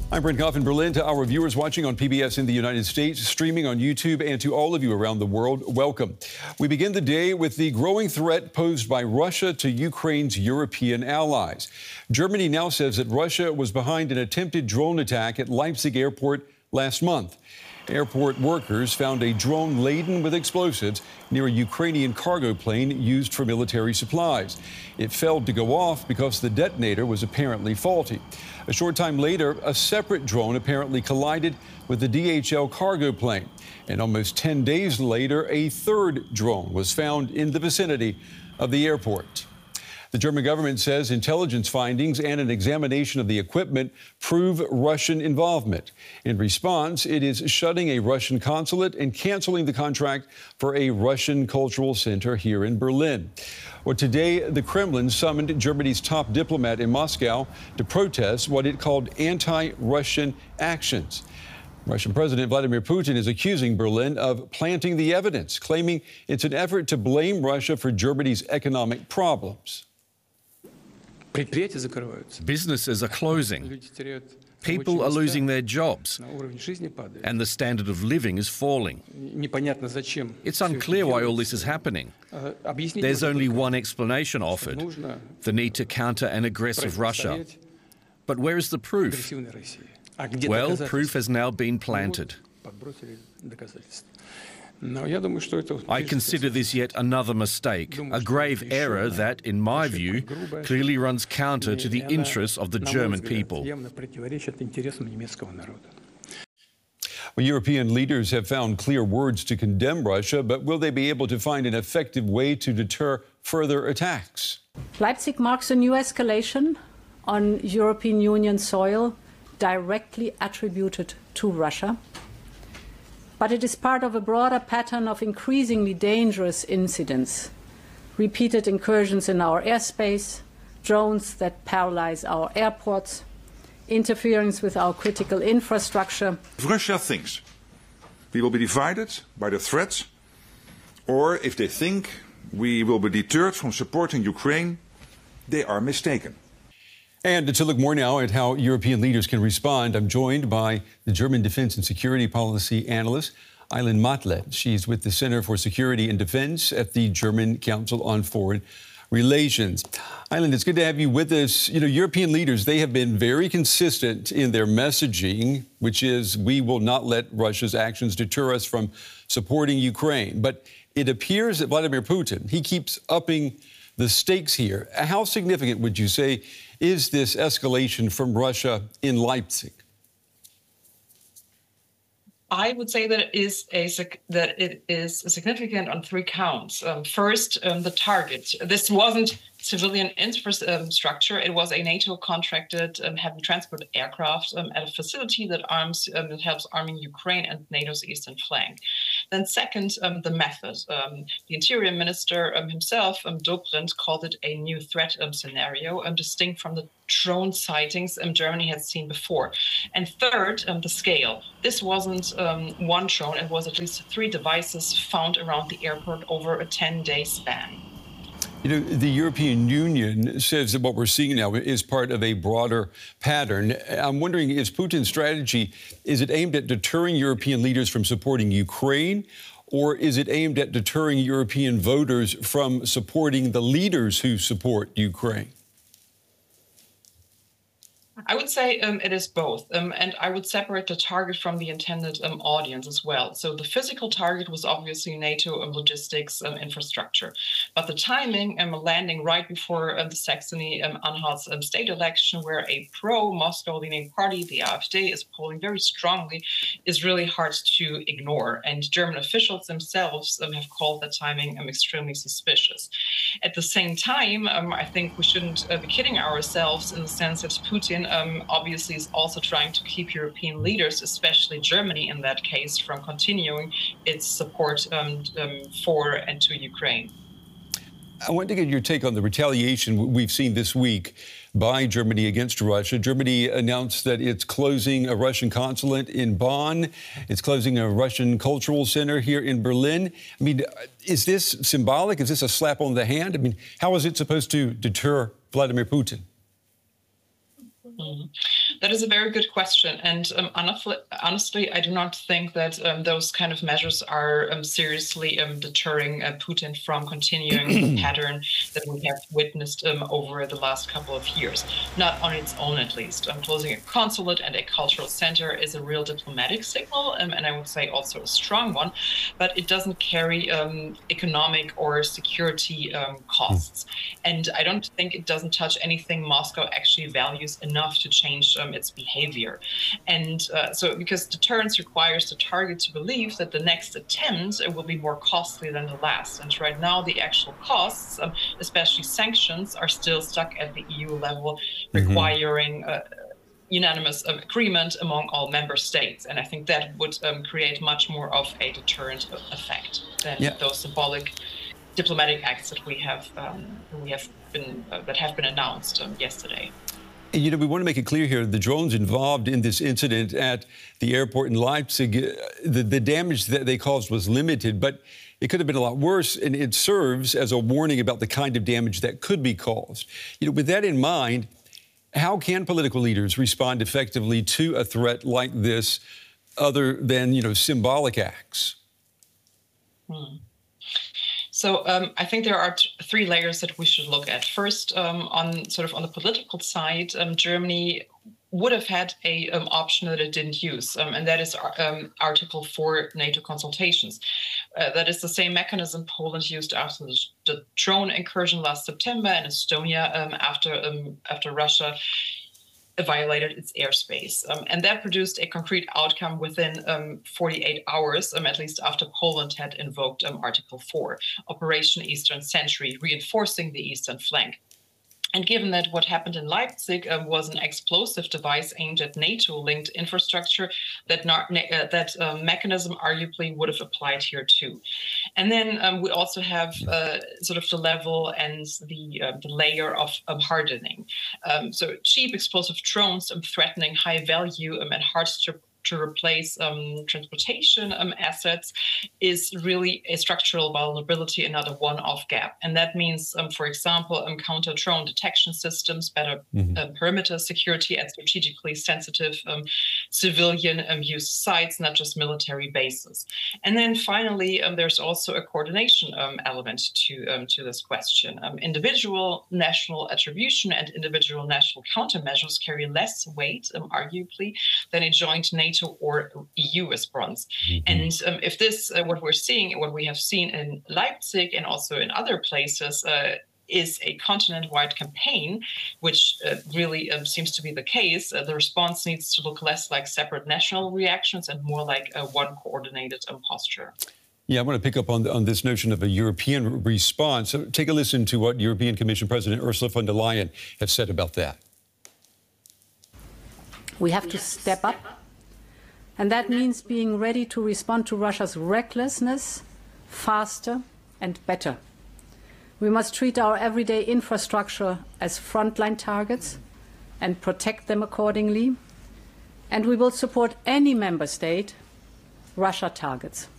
I'm Brent Goff in Berlin. To our viewers watching on PBS in the United States, streaming on YouTube, and to all of you around the world, welcome. We begin the day with the growing threat posed by Russia to Ukraine's European allies. Germany now says that Russia was behind an attempted drone attack at Leipzig airport last month. Airport workers found a drone laden with explosives near a Ukrainian cargo plane used for military supplies. It failed to go off because the detonator was apparently faulty. A short time later, a separate drone apparently collided with the DHL cargo plane. And almost 10 days later, a third drone was found in the vicinity of the airport. The German government says intelligence findings and an examination of the equipment prove Russian involvement. In response, it is shutting a Russian consulate and canceling the contract for a Russian cultural center here in Berlin. Well, today, the Kremlin summoned Germany's top diplomat in Moscow to protest what it called anti-Russian actions. Russian President Vladimir Putin is accusing Berlin of planting the evidence, claiming it's an effort to blame Russia for Germany's economic problems. Businesses are closing. People are losing their jobs, and the standard of living is falling. It's unclear why all this is happening. There's only one explanation offered: the need to counter an aggressive Russia. But where is the proof? Well, proof has now been planted. I consider this yet another mistake, a grave error that, in my view, clearly runs counter to the interests of the German people. Well, European leaders have found clear words to condemn Russia, but will they be able to find an effective way to deter further attacks? Leipzig marks a new escalation on European Union soil directly attributed to Russia. But it is part of a broader pattern of increasingly dangerous incidents, repeated incursions in our airspace, drones that paralyze our airports, interference with our critical infrastructure. If Russia thinks we will be divided by the threats, or if they think we will be deterred from supporting Ukraine, they are mistaken. And to look more now at how European leaders can respond, I'm joined by the German Defense and Security Policy Analyst, Eileen Matle. She's with the Center for Security and Defense at the German Council on Foreign Relations. Eileen, it's good to have you with us. You know, European leaders, they have been very consistent in their messaging, which is we will not let Russia's actions deter us from supporting Ukraine. But it appears that Vladimir Putin, he keeps upping the stakes here. How significant would you say is this escalation from Russia in Leipzig? I would say that it is significant on three counts. First, the target. This wasn't civilian infrastructure. It was a NATO-contracted heavy transport aircraft at a facility that helps arming Ukraine and NATO's eastern flank. Then second, the method. The Interior Minister himself, Dobrindt, called it a new threat scenario, distinct from the drone sightings Germany had seen before. And third, the scale. This wasn't one drone. It was at least 3 devices found around the airport over a 10-day span. You know, the European Union says that what we're seeing now is part of a broader pattern. I'm wondering, is Putin's strategy, is it aimed at deterring European leaders from supporting Ukraine, or is it aimed at deterring European voters from supporting the leaders who support Ukraine? I would say it is both, and I would separate the target from the intended audience as well. So the physical target was obviously NATO logistics infrastructure, but the timing landing right before the Saxony-Anhalt state election, where a pro-Moscow-leaning party, the AfD, is polling very strongly, is really hard to ignore. And German officials themselves have called that timing extremely suspicious. At the same time, I think we shouldn't be kidding ourselves in the sense that Putin obviously is also trying to keep European leaders, especially Germany in that case, from continuing its support for and to Ukraine. I want to get your take on the retaliation we've seen this week by Germany against Russia. Germany announced that it's closing a Russian consulate in Bonn. It's closing a Russian cultural center here in Berlin. I mean, is this symbolic? Is this a slap on the hand? I mean, how is it supposed to deter Vladimir Putin? Mm-hmm. That is a very good question. And honestly, I do not think that those kind of measures are seriously deterring Putin from continuing the pattern that we have witnessed over the last couple of years. Not on its own, at least. Closing a consulate and a cultural center is a real diplomatic signal, and I would say also a strong one, but it doesn't carry economic or security costs. And I don't think it doesn't touch anything Moscow actually values enough to change its behavior. And so because deterrence requires the target to believe that the next attempt will be more costly than the last. And right now, the actual costs, especially sanctions, are still stuck at the EU level, requiring unanimous agreement among all member states. And I think that would create much more of a deterrent effect than those symbolic diplomatic acts that have been announced yesterday. And, you know, we want to make it clear here, the drones involved in this incident at the airport in Leipzig, the damage that they caused was limited, but it could have been a lot worse, and it serves as a warning about the kind of damage that could be caused. You know, with that in mind, how can political leaders respond effectively to a threat like this other than, you know, symbolic acts? So I think there are three layers that we should look at. First, on the political side, Germany would have had a option that it didn't use, and that is Article 4 NATO consultations. That is the same mechanism Poland used after the drone incursion last September, and Estonia after Russia violated its airspace. And that produced a concrete outcome within 48 hours, at least after Poland had invoked Article 4, Operation Eastern Sentry, reinforcing the eastern flank. And given that what happened in Leipzig was an explosive device aimed at NATO-linked infrastructure, that mechanism arguably would have applied here too. And then we also have the level and the layer of hardening. So cheap explosive drones threatening high value and hard to replace transportation assets is really a structural vulnerability, another one-off gap. And that means, for example, counter-drone detection systems, better perimeter security at strategically sensitive civilian use sites, not just military bases. And then finally, there's also a coordination element to this question. Individual national attribution and individual national countermeasures carry less weight, arguably, than a joint NATO or EU response. And if this, what we have seen in Leipzig and also in other places, is a continent-wide campaign, which really seems to be the case, the response needs to look less like separate national reactions and more like one coordinated posture. Yeah, I want to pick up on this notion of a European response. So take a listen to what European Commission President Ursula von der Leyen has said about that. We have to step up. And that means being ready to respond to Russia's recklessness faster and better. We must treat our everyday infrastructure as frontline targets and protect them accordingly. And we will support any member state Russia targets.